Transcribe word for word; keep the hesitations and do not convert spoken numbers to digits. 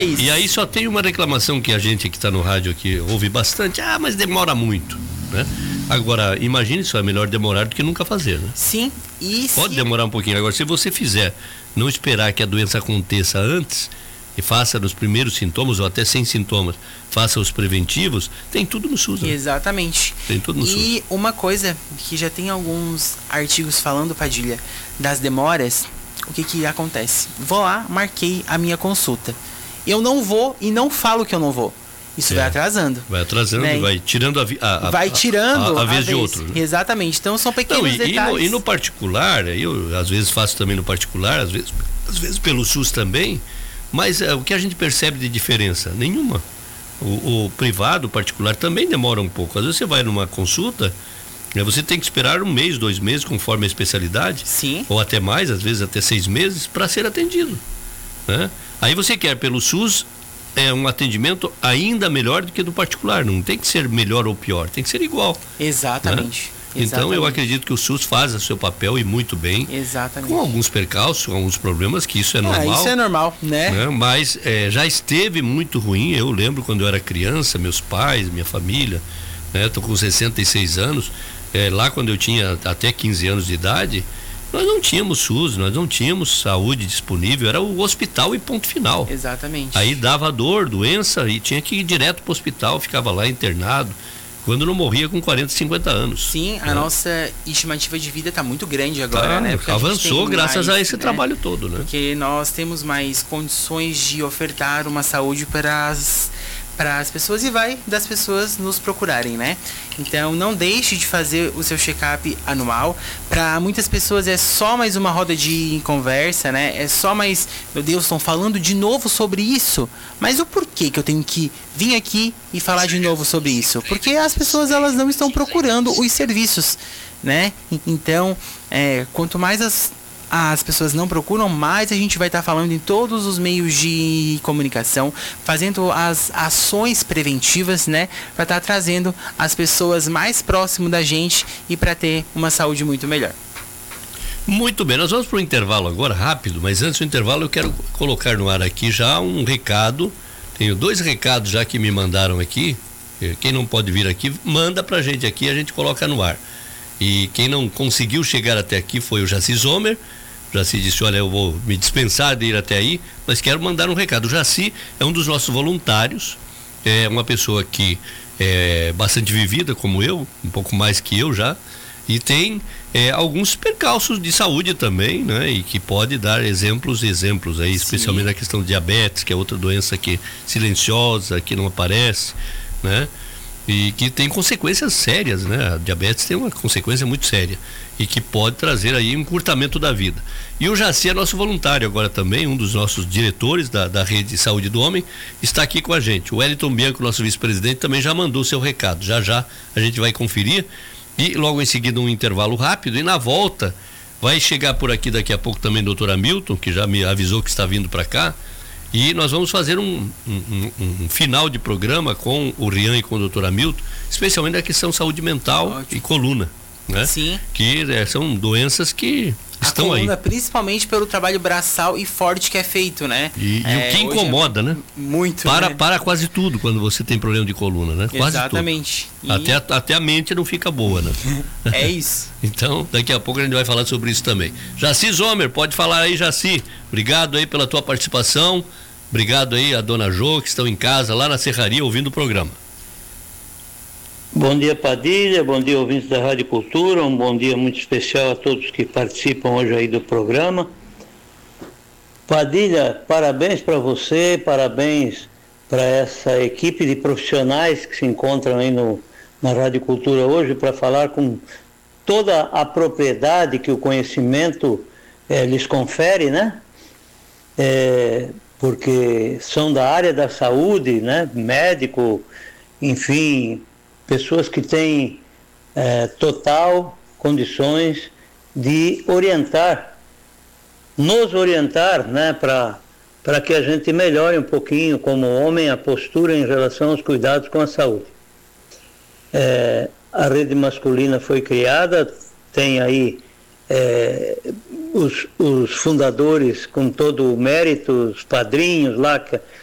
E aí só tem uma reclamação que a gente que está no rádio aqui ouve bastante, ah, mas demora muito, né? Agora, imagine só, é melhor demorar do que nunca fazer, né? Sim, e Pode se... demorar um pouquinho. Agora, se você fizer, não esperar que a doença aconteça antes e faça nos primeiros sintomas ou até sem sintomas, faça os preventivos, tem tudo no SUS, né? Exatamente. Tem tudo no e SUS. E uma coisa que já tem alguns artigos falando, Padilha, das demoras, o que que acontece? Vou lá, marquei a minha consulta. Eu não vou e não falo que eu não vou. Isso é. vai atrasando. Vai atrasando, né? vai tirando a, a, a vai tirando a, a, a a vez vez de outro. Né? Exatamente. Então são pequenos não, e, detalhes. E no, e no particular, eu às vezes faço também no particular, às vezes, às vezes pelo SUS também, mas é, o que a gente percebe de diferença? Nenhuma. O, o privado, o particular também demora um pouco. Às vezes você vai numa consulta, né, você tem que esperar um mês, dois meses, conforme a especialidade. Sim. Ou até mais, às vezes até seis meses, para ser atendido. Né? Aí você quer pelo SUS é um atendimento ainda melhor do que do particular, não tem que ser melhor ou pior, tem que ser igual. Exatamente. Né? Então Exatamente. eu acredito que o SUS faz o seu papel e muito bem. Exatamente. Com alguns percalços, com alguns problemas, que isso é normal. Ah, isso é normal, né? né? Mas é, já esteve muito ruim, eu lembro quando eu era criança, meus pais, minha família, né? Tô com sessenta e seis anos, é, lá quando eu tinha até quinze anos de idade, nós não tínhamos SUS, nós não tínhamos saúde disponível, era o hospital e ponto final. Exatamente. Aí dava dor, doença e tinha que ir direto para o hospital, ficava lá internado, quando não morria com quarenta, cinquenta anos. Sim, a né? nossa estimativa de vida está muito grande agora, tá, né? Porque avançou graças mais, a esse né? trabalho todo, né? Porque nós temos mais condições de ofertar uma saúde para as para as pessoas e vai das pessoas nos procurarem, né? Então não deixe de fazer o seu check-up anual. Para muitas pessoas é só mais uma roda de conversa, né? É só mais, meu Deus, estão falando de novo sobre isso. Mas o porquê que eu tenho que vir aqui e falar de novo sobre isso? Porque as pessoas elas não estão procurando os serviços, né? Então, é, quanto mais as as pessoas não procuram, mais a gente vai estar falando em todos os meios de comunicação, fazendo as ações preventivas, né, para estar trazendo as pessoas mais próximo da gente e para ter uma saúde muito melhor. Muito bem, nós vamos para o intervalo agora, rápido, mas antes do intervalo eu quero colocar no ar aqui já um recado. Tenho dois recados já que me mandaram aqui. Quem não pode vir aqui, manda pra gente aqui, a gente coloca no ar. E quem não conseguiu chegar até aqui foi o Jaci Zomer. Jaci disse, olha, eu vou me dispensar de ir até aí, mas quero mandar um recado. O Jaci é um dos nossos voluntários, é uma pessoa que é bastante vivida, como eu, um pouco mais que eu já, e tem é, alguns percalços de saúde também, né? E que pode dar exemplos e exemplos aí, especialmente na questão de diabetes, que é outra doença que silenciosa, que não aparece, né? E que tem consequências sérias, né? A diabetes tem uma consequência muito séria e que pode trazer aí um encurtamento da vida. E o Jaci é nosso voluntário agora também, um dos nossos diretores da, da Rede de Saúde do Homem, está aqui com a gente. O Wellington Bianco, nosso vice-presidente, também já mandou seu recado. Já já a gente vai conferir e logo em seguida um intervalo rápido e na volta vai chegar por aqui daqui a pouco também o doutor Hamilton, que já me avisou que está vindo para cá. E nós vamos fazer um, um, um, um final de programa com o Rian e com o doutor Hamilton, especialmente na questão saúde mental. Ótimo. E coluna, né? Sim. Que é, são doenças que a estão coluna, aí. Principalmente pelo trabalho braçal e forte que é feito, né? E, é, e o que incomoda, é né? Muito, para, né? Para quase tudo quando você tem problema de coluna, né? Quase Exatamente. tudo. E... Até, até a mente não fica boa, né? É isso. Então, daqui a pouco a gente vai falar sobre isso também. Jaci Zomer, pode falar aí, Jaci. Obrigado aí pela tua participação. Obrigado aí a dona Jo, que estão em casa, lá na Serraria, ouvindo o programa. Bom dia, Padilha, bom dia, ouvintes da Rádio Cultura, um bom dia muito especial a todos que participam hoje aí do programa. Padilha, parabéns para você, parabéns para essa equipe de profissionais que se encontram aí no, na Rádio Cultura hoje para falar com toda a propriedade que o conhecimento eh, lhes confere, né? É, porque são da área da saúde, né? Médico, enfim, pessoas que têm é, total condições de orientar, nos orientar, né? Para para que a gente melhore um pouquinho como homem a postura em relação aos cuidados com a saúde. É, a rede masculina foi criada, tem aí é, Os, os fundadores com todo o mérito, os padrinhos lá, que,